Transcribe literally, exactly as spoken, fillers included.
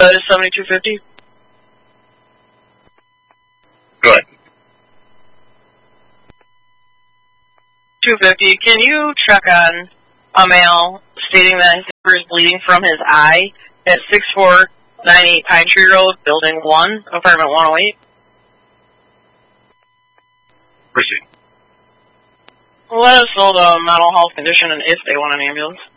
That is seventy-two fifty. Go ahead. two fifty. Can you check on a male stating that his neighbor is bleeding from his eye at six four nine eight Pine Tree Road, Building one, Apartment one oh eight? Proceed. Let us know the mental health condition and if they want an ambulance.